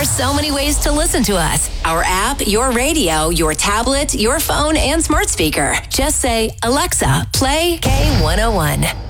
are so many ways to listen to us. Our app, your radio, your tablet, your phone, and smart speaker. Just say, Alexa, play K101.